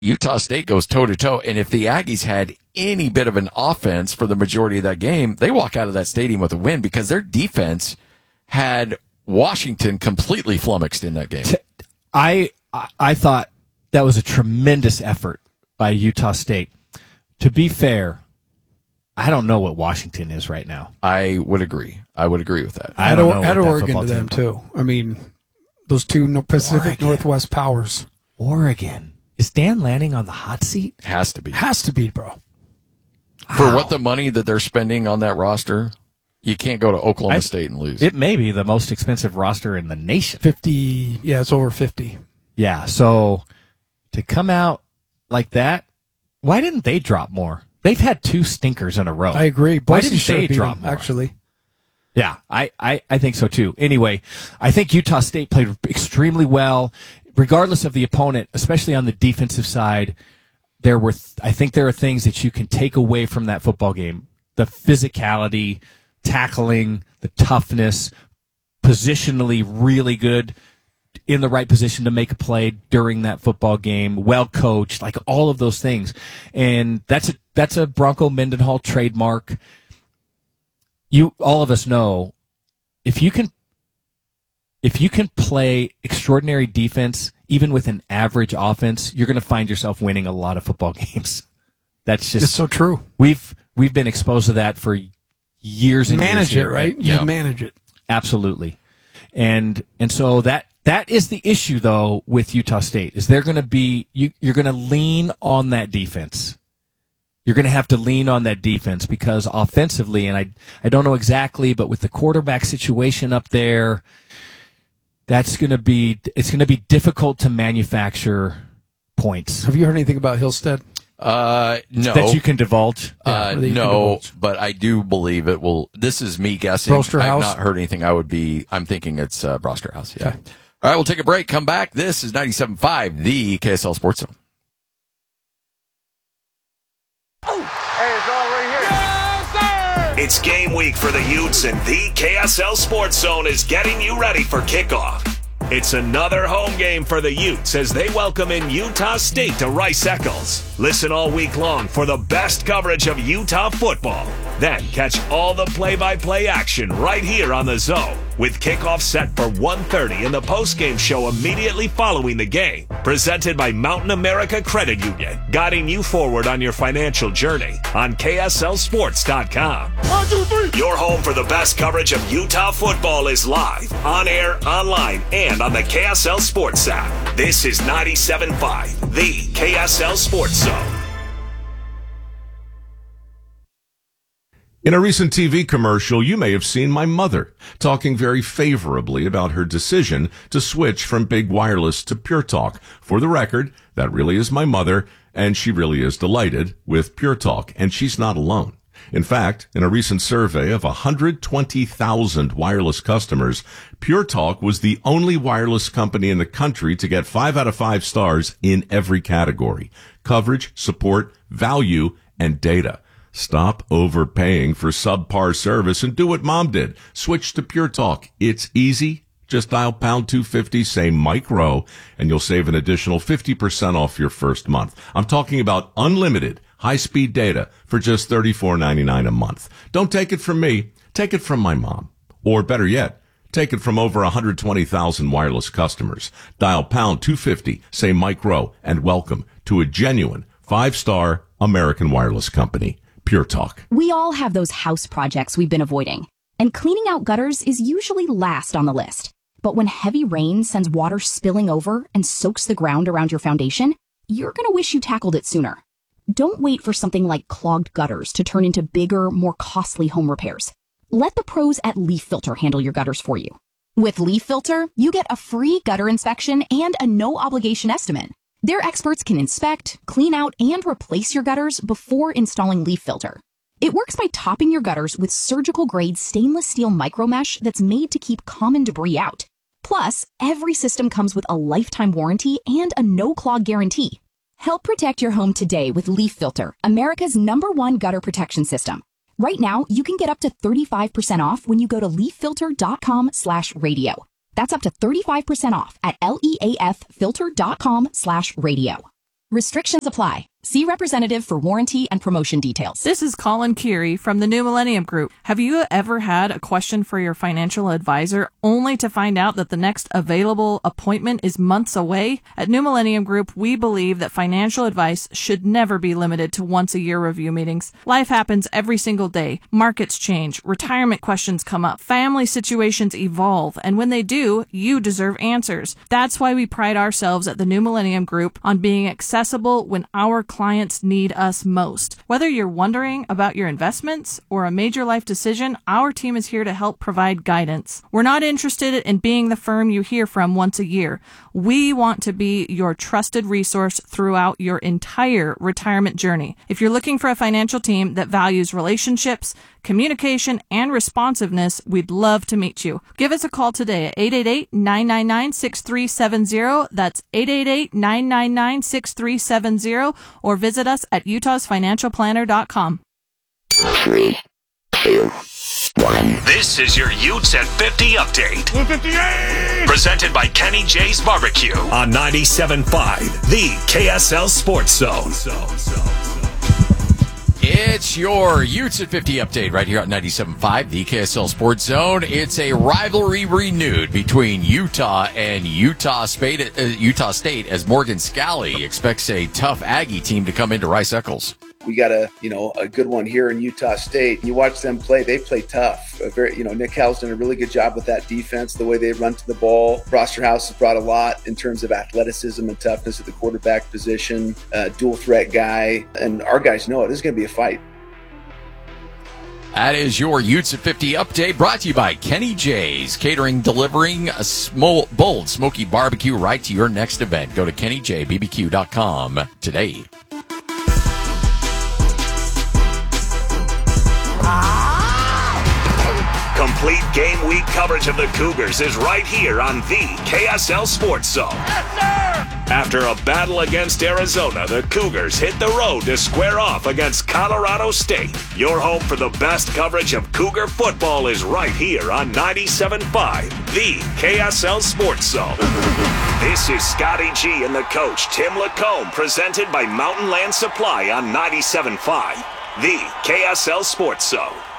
Utah State goes toe-to-toe, and if the Aggies had any bit of an offense for the majority of that game, they walk out of that stadium with a win because their defense had Washington completely flummoxed in that game. I thought that was a tremendous effort by Utah State. To be fair, I don't know what Washington is right now. I would agree with that. I don't know Add what that Oregon football to them, team- too. I mean, those two Pacific Oregon. Northwest powers. Oregon. Is Dan Lanning on the hot seat? Has to be. Has to be, bro. For what the money that they're spending on that roster, you can't go to Oklahoma State and lose. It may be the most expensive roster in the nation. 50, yeah, it's over 50. Yeah, so to come out like that, why didn't they drop more? They've had 2 stinkers in a row. I agree. Why Boise didn't should they have beat drop them, more? actually. Yeah, I think so too. Anyway, I think Utah State played extremely well, regardless of the opponent, especially on the defensive side. I think there are things that you can take away from that football game. The physicality, tackling, the toughness, positionally really good, in the right position to make a play during that football game, well coached, like all of those things. And that's a Bronco Mendenhall trademark. All of us know if you can play extraordinary defense, even with an average offense, you're going to find yourself winning a lot of football games. That's just It's so true. We've been exposed to that for years and years. Manage it, right? Yeah. You manage it. Absolutely. And so that is the issue though with Utah State is they're going to be you're going to lean on that defense. You're going to have to lean on that defense because offensively, and I don't know exactly, but with the quarterback situation up there, it's going to be difficult to manufacture points. Have you heard anything about Hillstead? No. That you can divulge. that you can No, divulge. but I do believe it will. This is me guessing. Brosterhouse? I've not heard anything. I'm thinking it's Brosterhouse. Yeah. All right, we'll take a break. Come back. This is 97.5, the KSL Sports Zone. It's game week for the Utes, and the KSL Sports Zone is getting you ready for kickoff. It's another home game for the Utes as they welcome in Utah State to Rice Eccles. Listen all week long for the best coverage of Utah football. Then catch all the play-by-play action right here on the Zone, with kickoff set for 1:30 in the postgame show immediately following the game. Presented by Mountain America Credit Union, guiding you forward on your financial journey on KSLSports.com. 1, 2, 3. Your home for the best coverage of Utah football is live, on air, online, and on the KSL Sports app. This is 97.5, the KSL Sports Zone. In a recent TV commercial, you may have seen my mother talking very favorably about her decision to switch from Big Wireless to Pure Talk. For the record, that really is my mother, and she really is delighted with Pure Talk, and she's not alone. In fact, in a recent survey of 120,000 wireless customers, Pure Talk was the only wireless company in the country to get 5 out of 5 stars in every category: coverage, support, value, and data. Stop overpaying for subpar service and do what Mom did. Switch to Pure Talk. It's easy. Just dial pound 250, say Mike Rowe, and you'll save an additional 50% off your first month. I'm talking about unlimited high-speed data for just $34.99 a month. Don't take it from me. Take it from my mom. Or better yet, take it from over 120,000 wireless customers. Dial pound 250, say Mike Rowe, and welcome to a genuine 5-star American wireless company. Pure Talk. We all have those house projects we've been avoiding, and cleaning out gutters is usually last on the list. But when heavy rain sends water spilling over and soaks the ground around your foundation, you're going to wish you tackled it sooner. Don't wait for something like clogged gutters to turn into bigger, more costly home repairs. Let the pros at Leaf Filter handle your gutters for you. With Leaf Filter, you get a free gutter inspection and a no-obligation estimate. Their experts can inspect, clean out, and replace your gutters before installing Leaf Filter. It works by topping your gutters with surgical-grade stainless steel micromesh that's made to keep common debris out. Plus, every system comes with a lifetime warranty and a no-clog guarantee. Help protect your home today with Leaf Filter, America's #1 gutter protection system. Right now, you can get up to 35% off when you go to leaffilter.com/radio. That's up to 35% off at leaffilter.com/radio. Restrictions apply. See representative for warranty and promotion details. This is Colin Keary from the New Millennium Group. Have you ever had a question for your financial advisor only to find out that the next available appointment is months away? At New Millennium Group, we believe that financial advice should never be limited to once-a-year review meetings. Life happens every single day. Markets change, retirement questions come up, family situations evolve, and when they do, you deserve answers. That's why we pride ourselves at the New Millennium Group on being accessible when our clients need us most. Whether you're wondering about your investments or a major life decision, our team is here to help provide guidance. We're not interested in being the firm you hear from once a year. We want to be your trusted resource throughout your entire retirement journey. If you're looking for a financial team that values relationships, communication, and responsiveness, we'd love to meet you. Give us a call today at 888-999-6370. That's 888-999-6370, or visit us at utahsfinancialplanner.com. 3, 2, 1. This is your Utes at 50 update. 58! Presented by Kenny J's Barbecue on 97.5, the KSL Sports Zone. It's your Utes at 50 update right here on 97.5, the KSL Sports Zone. It's a rivalry renewed between Utah and Utah State as Morgan Scally expects a tough Aggie team to come into Rice-Eccles. We got a good one here in Utah State. You watch them play; they play tough. Nick Howell's done a really good job with that defense, the way they run to the ball. Brosterhouse has brought a lot in terms of athleticism and toughness at the quarterback position. Dual threat guy, and our guys know it. This is going to be a fight. That is your Utes at 50 update, brought to you by Kenny J's Catering, delivering a bold smoky barbecue right to your next event. Go to KennyJBBQ.com today. Complete game week coverage of the Cougars is right here on the KSL Sports Zone. Yes, sir! After a battle against Arizona, the Cougars hit the road to square off against Colorado State. Your home for the best coverage of Cougar football is right here on 97.5, the KSL Sports Zone. This is Scotty G and the coach, Tim Lacombe, presented by Mountain Land Supply on 97.5, the KSL Sports Zone.